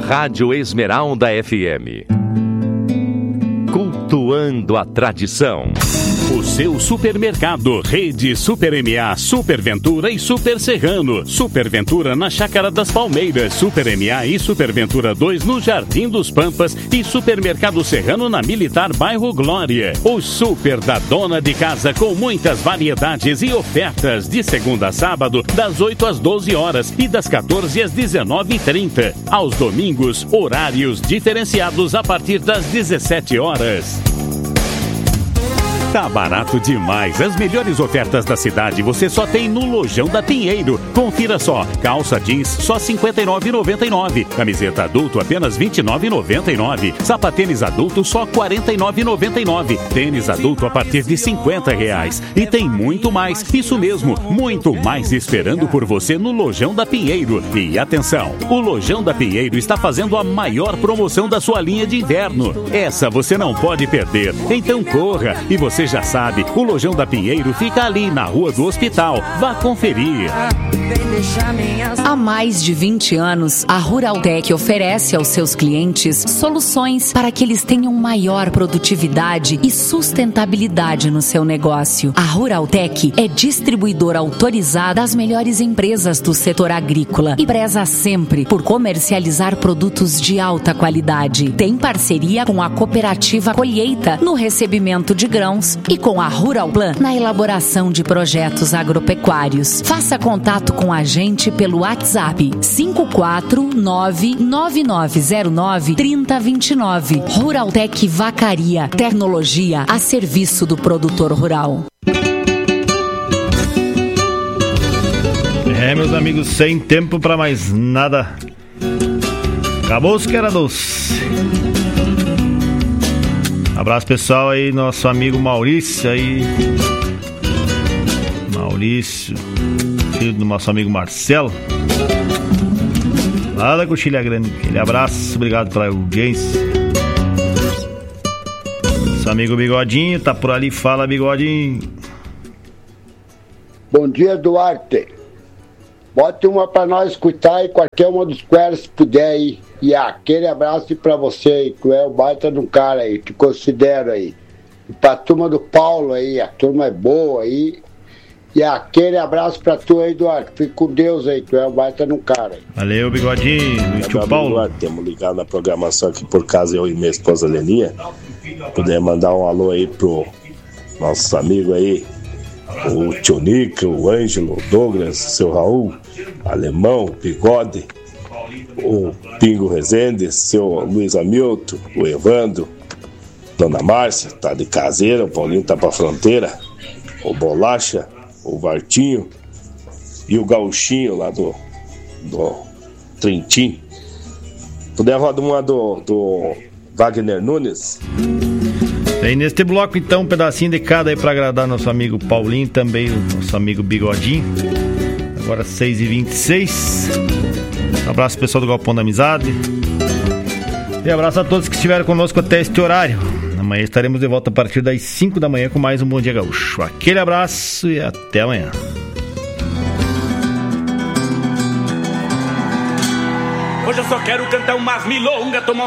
Rádio Esmeralda FM. Cultuando a tradição. O seu supermercado, Rede Super MA, Super Ventura e Super Serrano. Super Ventura na Chácara das Palmeiras, Super MA e Super Ventura 2 no Jardim dos Pampas e Supermercado Serrano na Militar Bairro Glória. O super da dona de casa com muitas variedades e ofertas de segunda a sábado das 8 às 12 horas e das 14 às 19h30. Aos domingos, horários diferenciados a partir das 17 horas. Tá barato demais. As melhores ofertas da cidade você só tem no Lojão da Pinheiro. Confira só. Calça jeans só R$ 59,99. Camiseta adulto apenas R$ 29,99. Sapatênis adulto só R$ 49,99. Tênis adulto a partir de R$ 50. E tem muito mais. Isso mesmo, muito mais esperando por você no Lojão da Pinheiro. E atenção, o Lojão da Pinheiro está fazendo a maior promoção da sua linha de inverno. Essa você não pode perder. Então corra. E você já sabe, o Lojão da Pinheiro fica ali na Rua do Hospital. Vá conferir. Há mais de 20 anos, a Ruraltec oferece aos seus clientes soluções para que eles tenham maior produtividade e sustentabilidade no seu negócio. A Ruraltec é distribuidora autorizada das melhores empresas do setor agrícola e preza sempre por comercializar produtos de alta qualidade. Tem parceria com a Cooperativa Colheita no recebimento de grãos e com a Ruralplan na elaboração de projetos agropecuários. Faça contato com a gente pelo WhatsApp 549-9909-3029. Ruraltec Vacaria, tecnologia a serviço do produtor rural. Meus amigos, sem tempo para mais nada. Acabou os que era doce. Abraço pessoal aí, nosso amigo Maurício aí. Maurício, filho do nosso amigo Marcelo, lá da Coxilha Grande. Aquele abraço, obrigado pela audiência. Nosso amigo Bigodinho, tá por ali, fala Bigodinho. Bom dia, Duarte. Bote uma pra nós escutar aí, qualquer uma dos queres se puder aí. E aquele abraço pra você aí, tu é o baita de um cara aí, te considero aí. E pra turma do Paulo aí, a turma é boa aí. E aquele abraço pra tu aí, Eduardo. Fique com Deus aí, tu é o baita de um cara aí. Valeu, Bigodinho, tio Paulo. Eduardo, temos ligado na programação aqui por casa, eu e minha esposa Leninha. Puder mandar um alô aí pro nossos amigos aí, o Tio Nica, o Ângelo, o Douglas, o seu Raul, Alemão, o Bigode, o Pingo Rezende, seu Luiz Hamilton, o Evandro, Dona Márcia, tá de caseira, o Paulinho tá pra fronteira, o Bolacha, o Vartinho e o Gauchinho lá do Trentim. Puder rodar uma do Wagner Nunes. Tem neste bloco então um pedacinho de cada aí pra agradar nosso amigo Paulinho, também o nosso amigo Bigodinho. Agora 6h26. Um abraço pessoal do Galpão da Amizade. E abraço a todos que estiveram conosco até este horário. Amanhã estaremos de volta a partir das 5 da manhã com mais um Bom Dia Gaúcho. Aquele abraço e até amanhã. Hoje eu só quero cantar umas milongas, tomar